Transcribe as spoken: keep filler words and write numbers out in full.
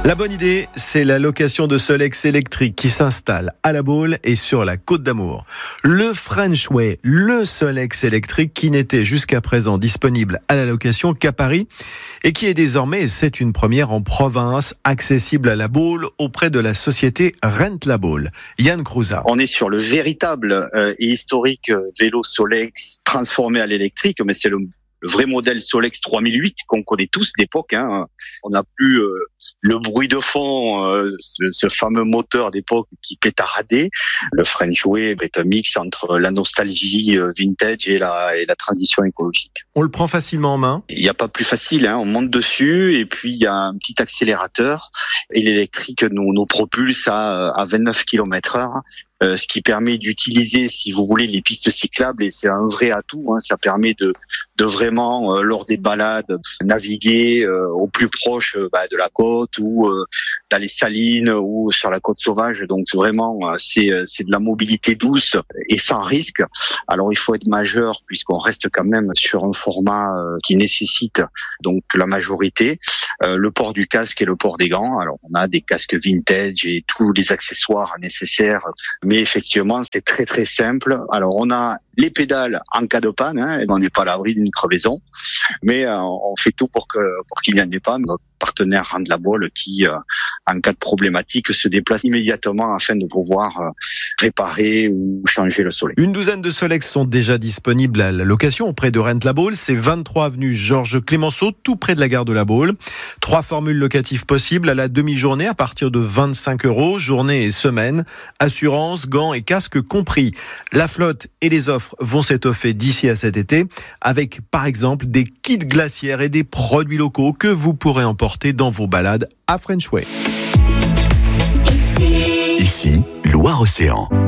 La bonne idée, c'est la location de Solex électrique qui s'installe à La Baule et sur la Côte d'Amour. Le French Way, le Solex électrique qui n'était jusqu'à présent disponible à la location qu'à Paris et qui est désormais, et c'est une première en province, accessible à La Baule auprès de la société Rent La Baule. Yann Crouza. On est sur le véritable euh, et historique vélo Solex transformé à l'électrique, mais c'est le, le vrai modèle Solex trois mille huit qu'on connaît tous d'époque. Hein. On n'a plus euh, le bruit de fond, euh, ce, ce fameux moteur d'époque qui pétaradait. Le French Way est un mix entre la nostalgie euh, vintage et la, et la transition écologique. On le prend facilement en main. Il n'y a pas plus facile, hein. On monte dessus et puis il y a un petit accélérateur et l'électrique nous, nous propulse à, à vingt-neuf kilomètres heure. Euh, ce qui permet d'utiliser, si vous voulez, les pistes cyclables, et c'est un vrai atout. Hein, ça permet de, de vraiment, euh, lors des balades, naviguer euh, au plus proche euh, bah, de la côte ou euh, dans les salines ou sur la côte sauvage. Donc vraiment, euh, c'est, c'est de la mobilité douce et sans risque. Alors il faut être majeur puisqu'on reste quand même sur un format euh, qui nécessite donc la majorité, euh, le port du casque et le port des gants. Alors on a des casques vintage et tous les accessoires nécessaires. Mais effectivement, c'est très très simple. Alors on a les pédales en cas de panne, hein, on n'est pas à l'abri d'une crevaison, mais euh, on fait tout pour que pour qu'il n'y en ait pas. Notre partenaire Rent La Baule qui, euh, en cas de problématique, se déplace immédiatement afin de pouvoir euh, réparer ou changer le Solex. Une douzaine de Solex sont déjà disponibles à la location auprès de Rent La Baule. C'est vingt-trois avenue Georges Clémenceau, tout près de la gare de La Baule. Trois formules locatives possibles à la demi-journée à partir de vingt-cinq euros, journée et semaine, assurance, gants et casques compris. La flotte et les offres vont s'étoffer d'ici à cet été avec par exemple des kits glaciaires et des produits locaux que vous pourrez emporter dans vos balades à French Way. Ici, Ici Loire-Océan.